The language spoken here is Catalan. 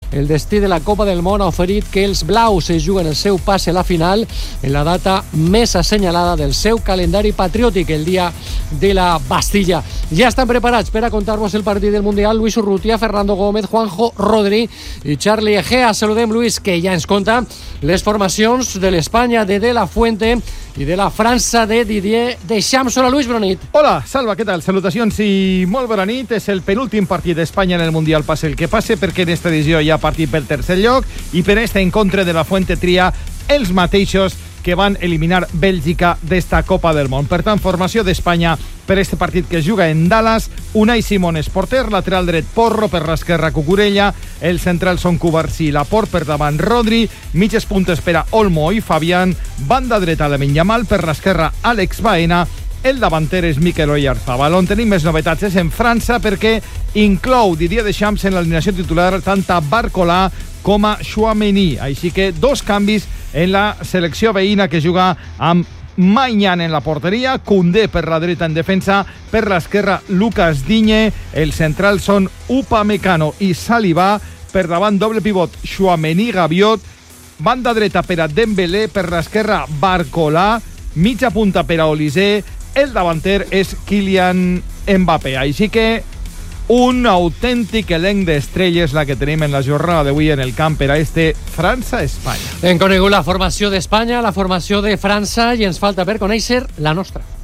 el destí de la Copa del Món ha oferit que els blaus es juguen el seu passe a la final en la data més assenyalada del seu calendari patriòtic, el dia de la Bastilla. Ja estan preparats per a contar-vos el partit del Mundial Luis Urrutia, Fernando Gómez, Juanjo Rodri i Charlie Egea. Saludem, Luis, que ja ens conta les formacions de l'Espanya de De La Fuente i de la França de Didier Deschamps. Hola, Luis, bona nit. Hola, Salva, què tal? Salutacions i molt bona nit. És el penúltim partit d'Espanya en el Mundial, passe el que passe, perquè en esta edició hi ha partit pel tercer lloc i per este encontre De La Fuente tria els mateixos que van eliminar Bèlgica d'esta Copa del Món. Per tant, formació d'Espanya per este partit que es juga en Dallas: Unai Simón és porter, lateral dret Porro, per l'esquerra Cucurella, el central són Cubarsí, Laporte, per davant Rodri, mitges puntes per a Olmo i Fabián, banda dreta Lamine Yamal, per l'esquerra Alex Baena, el davanter és Mikel Oyarzabal. On tenim més novetats és en França, perquè inclou Didier Deschamps en l'alineació titular tant a Barcola com a Tchouaméni. Així que dos canvis en la selecció veïna, que juga amb Maignan en la porteria, Koundé per la dreta en defensa, per l'esquerra Lucas Digne, el central són Upamecano i Saliba, per davant doble pivot Tchouaméni, Gaviot, banda dreta per a Dembélé, per l'esquerra Barcola, mitja punta per a Olise, el davanter és Kylian Mbappé. Així que un autèntic elenc d'estrelles la que tenim en la jornada d'avui en el camp per a este França-Espanya. Hem conegut la formació d'Espanya, la formació de França, i ens falta per conèixer la nostra.